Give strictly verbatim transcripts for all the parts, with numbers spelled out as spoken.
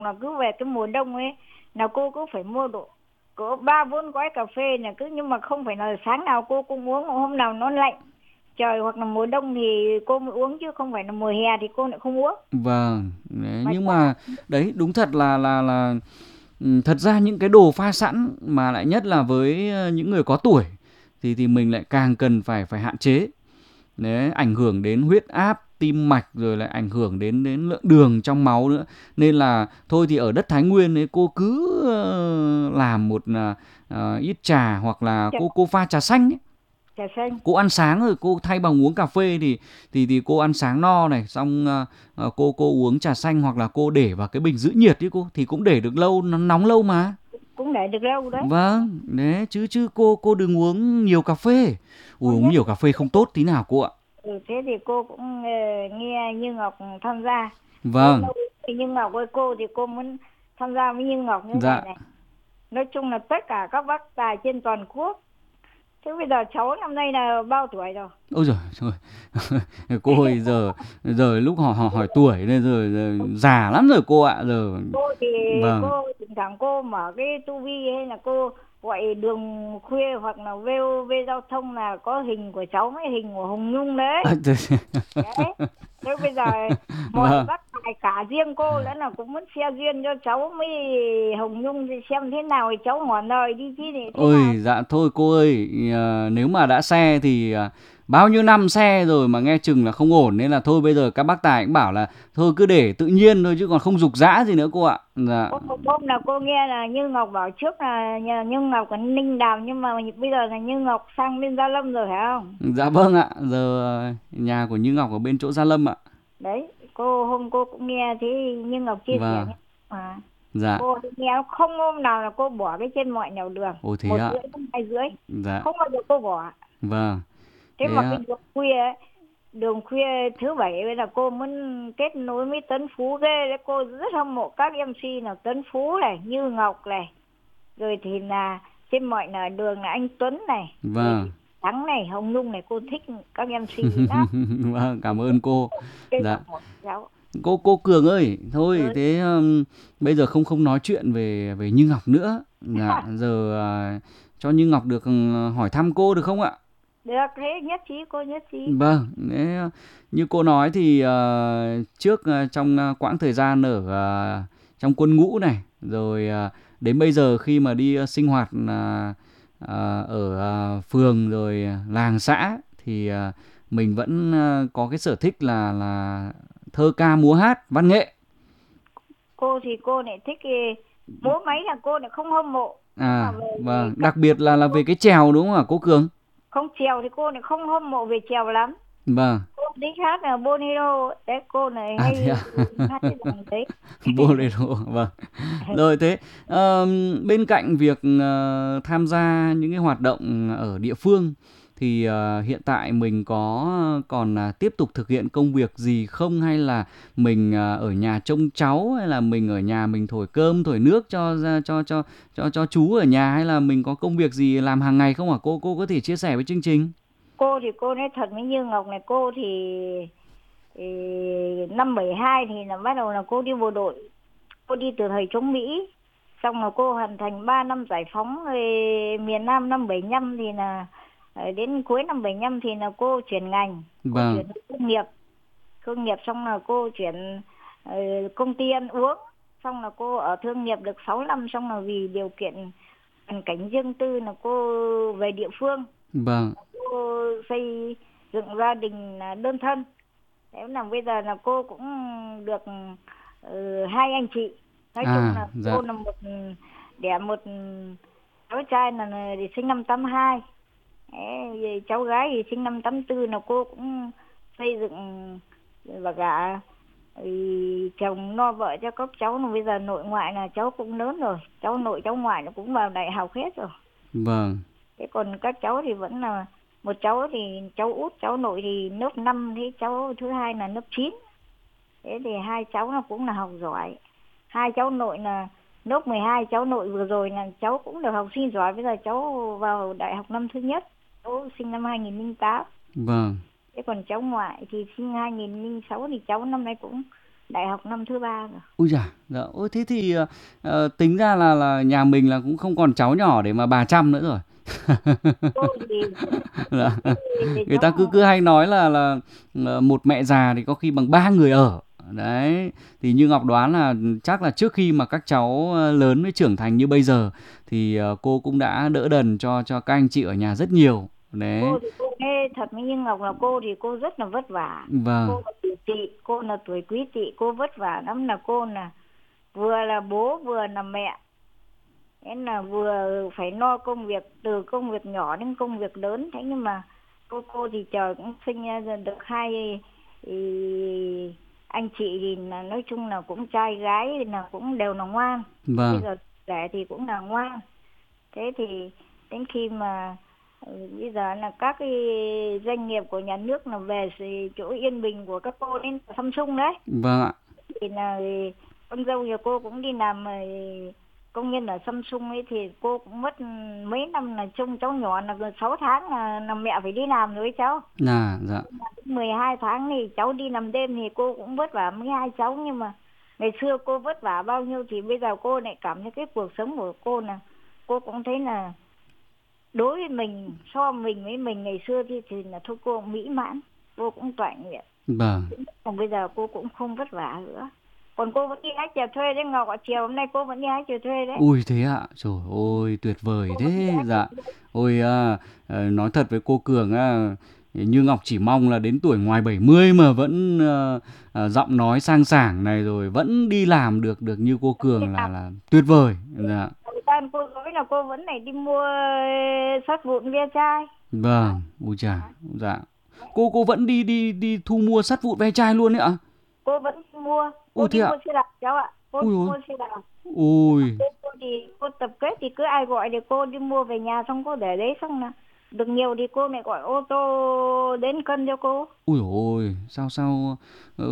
là cứ về cái mùa đông ấy là cô cứ phải mua độ có ba bốn gói cà phê là cứ, nhưng mà không phải là sáng nào cô cũng uống, hôm nào nó lạnh trời hoặc là mùa đông thì cô mới uống, chứ không phải là mùa hè thì cô lại không uống. Vâng, đấy, Mà nhưng chả mà đấy đúng thật là là là ừm, thật ra những cái đồ pha sẵn mà lại nhất là với ờ, những người có tuổi thì thì mình lại càng cần phải phải hạn chế. Đấy, ảnh hưởng đến huyết áp, tim mạch rồi lại ảnh hưởng đến đến lượng đường trong máu nữa. Nên là thôi thì ở đất Thái Nguyên ấy cô cứ ờ, làm một ờ, ờ, ít trà hoặc là chả, cô cô pha trà xanh ấy. chả xanh. Cô ăn sáng rồi cô thay bằng uống cà phê thì thì thì cô ăn sáng no này, xong ờ, ờ, cô cô uống trà xanh hoặc là cô để vào cái bình giữ nhiệt ấy cô thì cũng để được lâu, nó nóng lâu mà. Cũng để được lâu đấy. Vâng, đấy chứ chứ cô cô đừng uống nhiều cà phê. Ui, Không uống nhất. nhiều cà phê không tốt tí nào cô ạ. Ừ, thế thì cô cũng ờ, nghe Như Ngọc tham gia. Lâu Vâng, lâu thì Như Ngọc ơi, cô thì cô muốn tham gia với Như Ngọc như này dạ. này. Nói chung là tất cả các bác tài trên toàn quốc. Thế bây giờ cháu năm nay là bao tuổi rồi? Ôi giời trời. Cô ơi giờ giờ lúc họ hỏi, hỏi tuổi nên giờ, giờ già lắm rồi cô ạ, giờ. Cô thì Vâng. cô thỉnh thoảng cô mở cái tivi hay là cô gọi đường khuya hoặc là vê o vê giao thông là có hình của cháu với hình của Hồng Nhung đấy. À, thế- Đấy. Thế bây giờ mọi Vâng. bác tài cả riêng cô nữa là cũng muốn share duyên cho cháu với Hồng Nhung thì xem thế nào thì cháu ngỏ lời đi chứ thì thế nào. Ôi dạ thôi cô ơi, ờ, nếu mà đã xe thì ờ, bao nhiêu năm xe rồi mà nghe chừng là không ổn, nên là thôi bây giờ các bác tài cũng bảo là thôi cứ để tự nhiên thôi chứ còn không giục giã gì nữa cô ạ. Dạ. Có một hôm là cô nghe là Như Ngọc bảo trước là nhà Như Ngọc ở Ninh Đàm, nhưng mà bây giờ là Như Ngọc sang bên Gia Lâm rồi phải không? Dạ vâng ạ, giờ ờ, nhà của Như Ngọc ở bên chỗ Gia Lâm ạ. Đấy, cô hôm cô cũng nghe thế Như Ngọc chia sẻ Vâng. nhé. Mà Dạ. cô nghe không hôm nào là cô bỏ cái trên mọi nẻo đường, Ồ thế một ạ. rưỡi đến hai rưỡi, Dạ. không bao giờ cô bỏ. Vâng. Thế Thế mà cái ạ. đường khuya ấy, đường khuya thứ bảy bây giờ cô muốn kết nối với Tấn Phú ghê đấy, cô rất hâm mộ các em xê là Tấn Phú này, Như Ngọc này, rồi thì là trên mọi là đường là anh Tuấn này, rồi thì Vâng. Thắng này, Hồng Nhung này, cô thích các em xê lắm. Vâng, cảm ơn cô. Cái Dạ. giọng của cháu. Cô cô Cường ơi, thôi Ừ. thế um, bây giờ không không nói chuyện về về Như Ngọc nữa. Dạ, giờ à, cho Như Ngọc được ừ, hỏi thăm cô được không ạ? Được, thế nhất trí, cô nhất trí. Vâng, thế, à, như cô nói thì à, trước à, trong à, quãng thời gian ở à, trong quân ngũ này, rồi à, đến bây giờ khi mà đi à, sinh hoạt à, à, ở à, phường rồi à, làng xã thì à, mình vẫn à, có cái sở thích là là thơ ca múa hát văn nghệ. Cô thì cô lại thích cái múa máy là cô lại không hâm mộ, nhưng mà À, về vâng, ca đặc biệt là là về cái chèo đúng không hả cô Cường? không trèo thì cô lại không hâm mộ về trèo lắm. Vâng. Cô thích hát là bolero đấy, cô này À thế hay à? hát cái dòng đấy. Bolero, vâng. Rồi thế, ờm, bên cạnh việc ờ, tham gia những cái hoạt động ở địa phương thì ờ, hiện tại mình có còn à, tiếp tục thực hiện công việc gì không, hay là mình à, ở nhà trông cháu, hay là mình ở nhà mình thổi cơm thổi nước cho ra- cho cho cho cho chú ở nhà, hay là mình có công việc gì làm hàng ngày không hả cô? Cô có thể chia sẻ với chương trình? Cô thì cô nói thật với Như Ngọc này, cô thì, thì năm bảy hai thì là bắt đầu là cô đi bộ đội. Cô đi từ thời chống Mỹ, xong rồi cô hoàn thành ba năm giải phóng rồi miền Nam năm bảy nhăm thì là ờ, đến cuối năm bảy nhăm thì là cô chuyển ngành, cô Vâng, chuyển công nghiệp. Thương nghiệp xong là cô chuyển ờ, công ty ăn uống, xong là cô ở thương nghiệp được sáu năm, xong là vì điều kiện hoàn cảnh riêng tư là cô về địa phương, vâng. cô xây dựng gia đình là đơn thân. Thế là bây giờ là cô cũng được ừ, hai anh chị. Nói chung À, là cô dạ. là một đẻ một cháu trai là, là sinh năm tám hai. Đấy, cháu gái thì sinh năm tám tư, là cô cũng xây dựng và cả thì chồng lo vợ cho các cháu, là bây giờ nội ngoại là cháu cũng lớn rồi, cháu nội cháu ngoại nó cũng vào đại học hết rồi. Vâng, Thế còn các cháu thì vẫn là một cháu thì cháu út cháu nội thì lớp năm, thế cháu thứ hai là lớp chín. Thế thì hai cháu nó cũng là học giỏi. Hai cháu nội là lớp mười hai, cháu nội vừa rồi là cháu cũng được học sinh giỏi, bây giờ cháu vào đại học năm thứ nhất. Cháu sinh năm hai nghìn không trăm lẻ tám. vâng. Thế còn cháu ngoại thì sinh hai nghìn không trăm lẻ sáu thì cháu năm nay cũng đại học năm thứ ba rồi. Ui giời, dạ. Ôi thế thì ờ, ờ, tính ra là là nhà mình là cũng không còn cháu nhỏ để mà bà chăm nữa rồi. Cô thì Dạ. thì Người cháu ta cứ cứ hay nói là là ờ, một mẹ già thì có khi bằng ba người ở. Đấy, thì như Ngọc đoán là chắc là trước khi mà các cháu ờ, lớn với trưởng thành như bây giờ thì ờ, cô cũng đã đỡ đần cho cho các anh chị ở nhà rất nhiều. Đấy, cô thì cô nghe thật với như Ngọc là cô thì cô rất là vất vả. vâng, Cô là tuổi tỵ, cô là tuổi quý tỵ, cô vất vả lắm, là cô là vừa là bố vừa là mẹ. Thế là vừa phải lo công việc, từ công việc nhỏ đến công việc lớn. Thế nhưng mà cô cô thì trời cũng sinh ra được hai ý, anh chị thì là nói chung là cũng trai gái thì là cũng đều là ngoan. Bây vâng, giờ trẻ thì cũng là ngoan. Thế thì đến khi mà ừ, bây giờ là các cái doanh nghiệp của nhà nước là về chỗ yên bình của các cô đến Samsung đấy, vâng ạ. thì là con dâu nhà cô cũng đi làm ờ, công nhân ở Samsung ấy, thì cô cũng mất mấy năm là trông cháu nhỏ, là gần sáu tháng là, là mẹ phải đi làm rồi ấy cháu. À, dạ, mười hai tháng thì cháu đi làm đêm thì cô cũng vất vả với hai cháu, nhưng mà ngày xưa cô vất vả bao nhiêu thì bây giờ cô lại cảm thấy cái cuộc sống của cô là cô cũng thấy là đối với mình, so mình với mình ngày xưa thì, thì là thôi cô cũng mỹ mãn, cô cũng toại nguyện. vâng. Còn bây giờ cô cũng không vất vả nữa. Còn cô vẫn đi hái chè thuê đấy Ngọc ạ, chiều hôm nay cô vẫn đi hái chè thuê đấy. Ui thế ạ, trời ơi tuyệt vời Cô vẫn đi thế. hái chè Dạ. thuê. Ôi à, ờ, nói thật với cô Cường á, như Ngọc chỉ mong là đến tuổi ngoài bảy mươi mà vẫn ờ, ờ, giọng nói sang sảng này, rồi vẫn đi làm được được như cô Đi Cường là làm. là tuyệt vời. Dạ. Thời gian cô nói là cô vẫn này đi mua sắt vụn ve chai. Đó. Vâng, ui chà, dạ. Cô cô vẫn đi đi đi thu mua sắt vụn ve chai luôn đấy ạ? Cô vẫn mua, cô Ui đi thế ạ. mua xe đạp cháu ạ, cô Ui đi ôi. mua xe đạp. Ui. Cô, cô thì cô tập kết thì cứ ai gọi thì cô đi mua về nhà, xong cô để đấy, xong là được nhiều thì cô lại gọi ô tô đến cân cho cô. Ui ôi, sao sao ờ,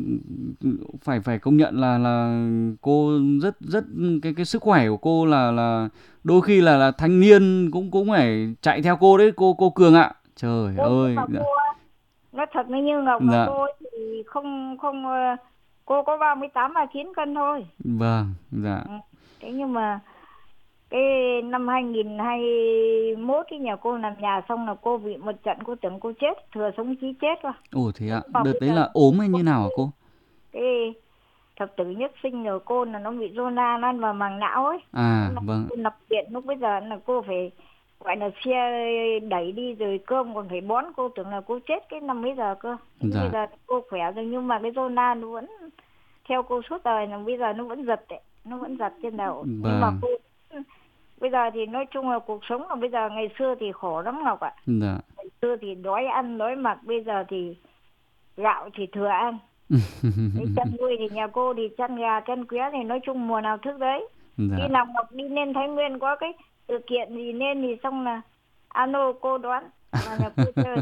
phải phải công nhận là là cô rất rất cái cái sức khỏe của cô là là đôi khi là là thanh niên cũng cũng phải chạy theo cô đấy, cô cô Cường ạ. Trời Cô nhưng ơi, mà dạ. cô nói thật với Như Ngọc là Dạ, cô ấy thì không không ờ, cô có ba mươi tám ba chín cân thôi. vâng, dạ. Ừ. Thế nhưng mà cái năm hai nghìn hai mốt cái nhà cô làm nhà xong là cô bị một trận, cô tưởng cô chết, thừa sống chí chết rồi. Ồ thế ạ. Nhưng mà Đợt bây đấy giờ là ốm hay như nào hả cô? cái thập tử nhất sinh rồi, cô là nó bị zona lan vào màng não ấy. Thế À, là vâng. cô nằm viện, lúc bây giờ là cô phải gọi là xe đẩy đi rồi cơm còn phải bón, cô tưởng là cô chết cái năm mấy giờ cơ. Thế nhưng bây Dạ, giờ cô khỏe rồi, nhưng mà cái zona nó vẫn theo cô suốt đời, là bây giờ nó vẫn giật đấy, nó vẫn giật trên đầu. Nhưng mà vâng, cô bây giờ thì nói chung là cuộc sống là bây giờ, ngày xưa thì khổ lắm Ngọc ạ. dạ. Ngày xưa thì đói ăn đói mặc, bây giờ thì gạo thì thừa ăn. Cái chăn nuôi thì nhà cô thì chăn gà chăn quế thì nói chung mùa nào thức đấy. Khi Dạ. nào Ngọc đi lên Thái Nguyên có cái sự kiện gì nên thì xong là alo cô đoán là nhà cô chơi.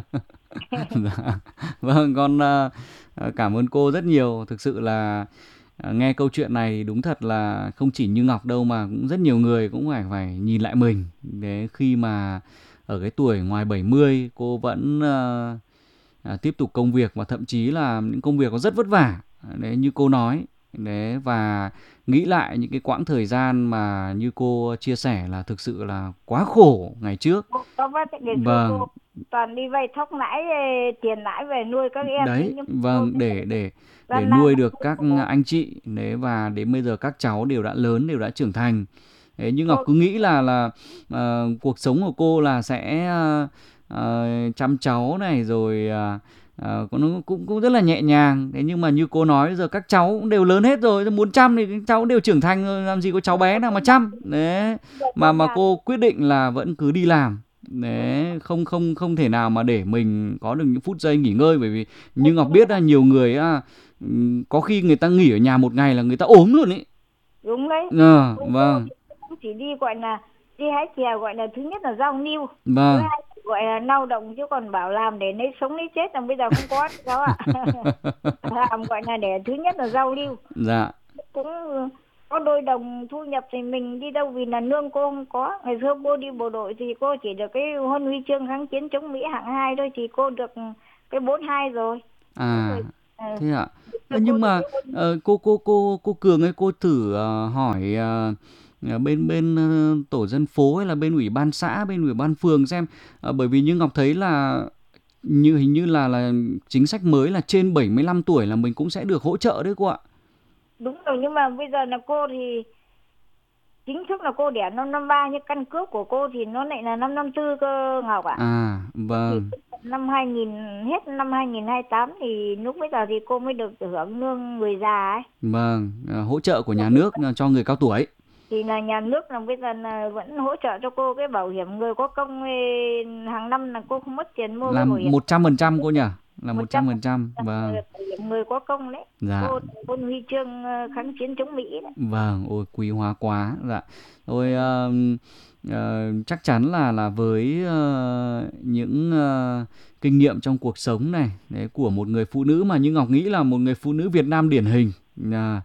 Dạ. Vâng, con ờ, ờ, cảm ơn cô rất nhiều. Thực sự là ờ, nghe câu chuyện này đúng thật là không chỉ như Ngọc đâu mà cũng rất nhiều người cũng phải phải nhìn lại mình. Để khi mà ở cái tuổi ngoài bảy mươi cô vẫn ờ, à, tiếp tục công việc và thậm chí là những công việc nó rất vất vả. Đấy như cô nói. Đấy và nghĩ lại những cái quãng thời gian mà như cô chia sẻ là thực sự là quá khổ ngày trước. Cô có vất, ngày xưa Vâng, cô toàn đi vay thóc lãi, tiền lãi về nuôi các em ấy, đấy, nhưng cô vâng, thấy để để để gian nan nuôi lắm. được các anh chị đấy, và đến bây giờ các cháu đều đã lớn, đều đã trưởng thành. Thế nhưng Ngọc Cô cứ nghĩ là là ờ, cuộc sống của cô là sẽ ờ, ờ, chăm cháu này rồi ờ, ờ, nó cũng cũng rất là nhẹ nhàng. Thế nhưng mà như cô nói giờ các cháu cũng đều lớn hết rồi, muốn chăm thì các cháu cũng đều trưởng thành rồi, làm gì có cháu bé nào mà chăm. Đấy, mà mà nhà cô quyết định là vẫn cứ đi làm. Đấy, không không không thể nào mà để mình có được những phút giây nghỉ ngơi, bởi vì như Ngọc biết là nhiều người á, có khi người ta nghỉ ở nhà một ngày là người ta ốm luôn ấy. đúng đấy. Ờ, Cô cô vâng, thì cũng chỉ đi gọi là đi hái chè, gọi là thứ nhất là giao lưu, thứ vâng. hai gọi là lao động, chứ còn bảo làm để lấy sống lấy chết là bây giờ không có đâu ạ. Làm gọi là để thứ nhất là giao lưu, Dạ, cũng có đôi đồng thu nhập thì mình đi đâu, vì là lương cô không có. Ngày xưa cô đi bộ đội thì cô chỉ được cái huân huy chương kháng chiến chống Mỹ hạng hai thôi, thì cô được cái bốn hai rồi. Thế à, rồi ờ, thế ạ. cho Ơ, cô nhưng được mà cái ôn. ờ, cô cô cô cô Cường ấy, cô thử ờ, hỏi ờ, ờ, bên bên ờ, tổ dân phố hay là bên ủy ban xã, bên ủy ban phường xem. Ờ, bởi vì như Ngọc thấy là như hình như là là chính sách mới là trên bảy mươi lăm tuổi là mình cũng sẽ được hỗ trợ đấy cô ạ. Đúng rồi, nhưng mà bây giờ là cô thì chính thức là cô đẻ năm năm ba, nhưng căn cước của cô thì nó lại là năm năm tư cơ Ngọc ạ. À, Thì vâng, năm hai nghìn, hết năm hai nghìn hai mươi tám thì lúc bây giờ thì cô mới được hưởng lương người già ấy. vâng, ờ, hỗ trợ của nhà nước ờ, cho người cao tuổi Thì là nhà nước là bây giờ là vẫn hỗ trợ cho cô cái bảo hiểm người có công ấy, hàng năm là cô không mất tiền mua là cái bảo hiểm một trăm phần trăm cô nhỉ? Là một một trăm trăm phần trăm, vâng. bảo hiểm người có công đấy. Dạ. Cô cô huy chương ờ, kháng chiến chống Mỹ đấy. Vâng, ôi quý hóa quá. Dạ. Tôi ờ, ờ, chắc chắn là là với ờ, những ờ, kinh nghiệm trong cuộc sống này đấy, của một người phụ nữ mà như Ngọc nghĩ là một người phụ nữ Việt Nam điển hình, à,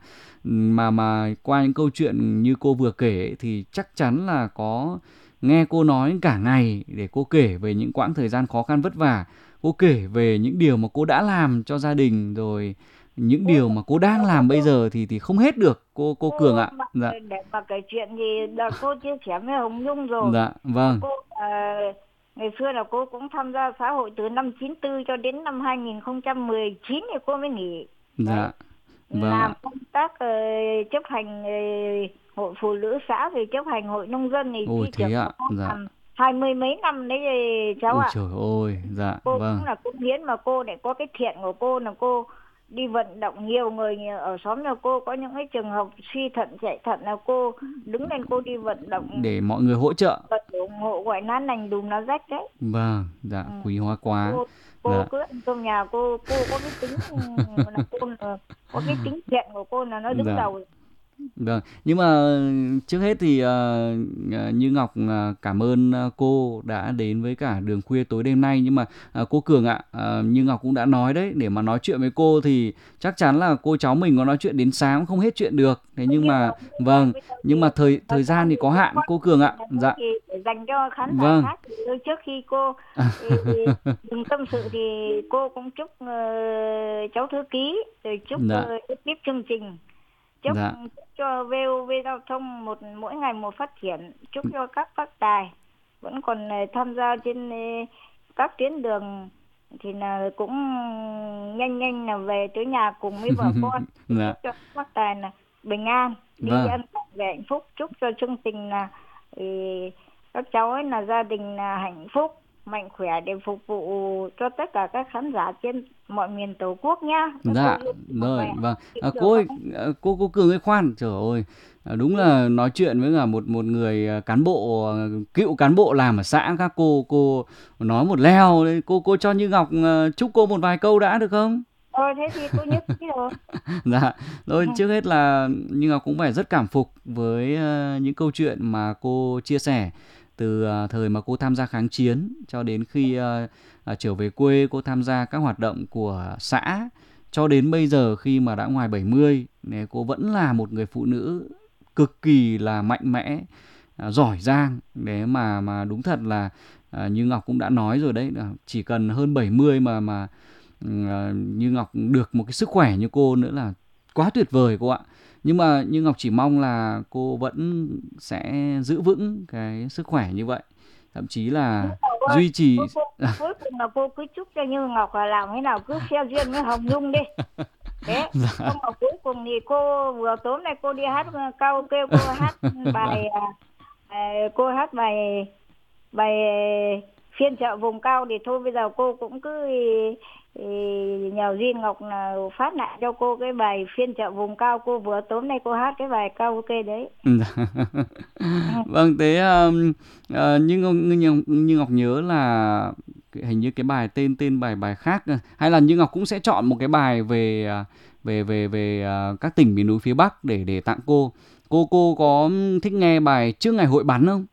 mà mà qua những câu chuyện như cô vừa kể ấy, thì chắc chắn là có nghe cô nói cả ngày để cô kể về những quãng thời gian khó khăn vất vả, cô kể về những điều mà cô đã làm cho gia đình, rồi những Cô điều mà cô đang làm bây cô giờ thì thì không hết được cô cô Cường cô ạ. mà Dạ. để mà kể chuyện thì là cô chia sẻ với Hồng Nhung rồi. Dạ, Và vâng. cô à, ngày xưa là cô cũng tham gia xã hội từ năm chín tư cho đến năm hai nghìn không trăm mười chín thì cô mới nghỉ. Đấy, Dạ, vâng làm ạ. công tác ờ, chấp hành ờ, hội phụ nữ xã, thì chấp hành hội nông dân, thì Ôi chi thế trưởng ạ. công an Dạ. làm hai mươi mấy năm đấy cháu Ôi ạ. trời ơi. Dạ, Cô vâng. cũng là cống hiến, mà cô lại có cái thiện của cô là cô đi vận động nhiều người ở xóm, là cô có những cái trường hợp suy thận chạy thận là cô đứng lên cô đi vận động, Để mọi người hỗ trợ. vận ủng hộ, gọi lá lành đùm lá rách đấy. Vâng, dạ, Ừ. quý hóa quá. cô cô Dạ. cứ ăn cơm nhà, cô cô có cái tính là cô là, có cái tính thiện của cô là nó đứng Dạ. đầu. Vâng, nhưng mà trước hết thì ờ, ờ, Như Ngọc ờ, cảm ơn ờ, cô đã đến với cả Đường Khuya tối đêm nay. Nhưng mà ờ, cô Cường ạ, ờ, Như Ngọc cũng đã nói đấy, để mà nói chuyện với cô thì chắc chắn là cô cháu mình có nói chuyện đến sáng cũng không hết chuyện được. Thế nhưng Nhưng mà mà bây giờ, vâng, bây giờ thì nhưng mà thời thời thời gian gian thì thì có cũng hạn có cô chương Cường trình ạ. là nữa Dạ. thì để dành cho khán giả Vâng. khác, thì thôi trước khi cô thì, đừng tâm sự thì cô cũng chúc ờ, cháu thư ký, rồi chúc Dạ. uh, tiếp chương trình, chúc, Dạ. chúc cho vê o vê Giao thông một mỗi ngày một phát triển, chúc cho các bác tài vẫn còn ờ, tham gia trên ờ, các tuyến đường thì là cũng nhanh nhanh là về tới nhà cùng với vợ con. Dạ. Chúc cho các bác tài là bình an, đi Vâng. ăn về hạnh phúc, chúc cho chương trình là ừ, các cháu ấy là gia đình là hạnh phúc mạnh khỏe để phục vụ cho tất cả các khán giả trên mọi miền tổ quốc nhá. Các cô Dạ, yêu một rồi, ngày vâng. kính À, được cô ơi, không? à, cô cô Cường ơi khoan, trời ơi. À, đúng là nói chuyện với cả một một người à, cán bộ à, cựu cán bộ làm ở xã, các cô cô nói một leo đấy, cô cô cho Như Ngọc à, chúc cô một vài câu đã được không? Ờ thế thì tôi nhất trí rồi. Dạ, rồi trước hết là Như Ngọc cũng phải rất cảm phục với ờ, những câu chuyện mà cô chia sẻ từ ờ, thời mà cô tham gia kháng chiến cho đến khi ờ, ờ, trở về quê cô tham gia các hoạt động của xã, cho đến bây giờ khi mà đã ngoài bảy mươi này, cô vẫn là một người phụ nữ cực kỳ là mạnh mẽ, ờ, giỏi giang. Đấy mà mà đúng thật là ờ, như Ngọc cũng đã nói rồi đấy, là chỉ cần hơn bảy mươi mà mà Ờ, Như Ngọc được một cái sức khỏe như cô nữa là quá tuyệt vời cô ạ. Nhưng mà Như Ngọc chỉ mong là cô vẫn sẽ giữ vững cái sức khỏe như vậy, thậm chí Đúng là rồi, cô ơi. duy trì. Cuối cùng, cuối cùng là cô cứ chúc cho Như Ngọc là làm thế nào cứ phe duyên với Hồng Nhung đi. Thế, Dạ. xong mà cuối cùng thì cô vừa tối nay cô đi hát karaoke, cô hát bài à, à, cô hát bài bài phiên chợ vùng cao, thì thôi bây giờ cô cũng cứ ý, ý, nhờ Duyên Ngọc là phát lại cho cô cái bài phiên chợ vùng cao, cô vừa tối nay cô hát cái bài karaoke đấy. Dạ. Ừ. Vâng, thế um, ờ, như, Ngọc, như, như Ngọc nhớ là cái- hình như cái bài tên tên bài bài khác, hay là Như Ngọc cũng sẽ chọn một cái bài về à, về về về à, các tỉnh miền núi phía Bắc để để tặng cô. Cô cô có thích nghe bài Trước ngày hội bắn không?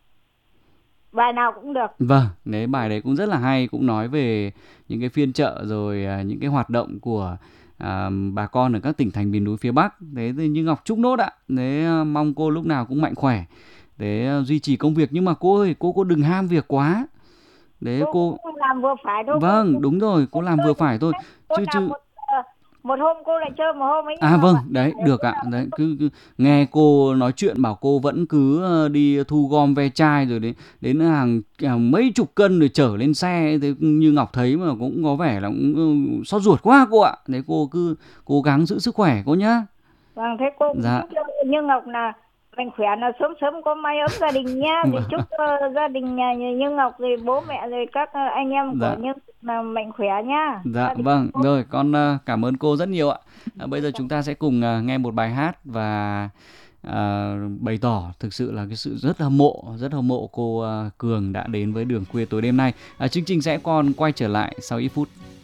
Bài nào cũng được. Vâng, đấy bài đấy cũng rất là hay, cũng nói về những cái phiên chợ rồi à, những cái hoạt động của à, bà con ở các tỉnh thành miền núi phía Bắc. Thế thì Như Ngọc chúc nốt ạ. Đấy à, mong cô lúc nào cũng mạnh khỏe để à, duy trì công việc, nhưng mà cô ơi, cô cô đừng ham việc quá. Đấy Cô cô. cũng làm vừa phải thôi, cô Vâng, cũng đúng rồi, cô làm vừa phải thôi. cô Chứ làm chứ một giờ, một hôm cô lại chơi, một hôm ấy Như À Ngọc vâng, ạ. đấy, Đấy, được thế ạ. là Đấy, cứ, cứ nghe cô nói chuyện bảo cô vẫn cứ ờ, đi thu gom ve chai rồi đến đến hàng, hàng mấy chục cân rồi chở lên xe. Thế như Ngọc thấy mà cũng có vẻ là cũng ừ, xót ruột quá cô ạ. Thế cô cứ cố gắng giữ sức khỏe cô nhá. vâng, thế cô cũng Dạ, chúc cho Như Ngọc là mạnh khỏe, là sớm sớm có mái ấm gia đình nha. Thì chúc vâng, cho gia đình nhà Như Như Ngọc rồi bố mẹ rồi các ờ, anh em của dạ, Như là mạnh khỏe nha. dạ Gia đình vâng. cô. Rồi, con ờ, cảm ơn cô rất nhiều ạ. À, bây giờ chúng ta sẽ cùng ờ, nghe một bài hát và à, bày tỏ thực sự là cái sự rất hâm mộ, rất hâm mộ cô à, Cường đã đến với Đường Khuya tối đêm nay. À, chương trình sẽ còn quay trở lại sau ít phút.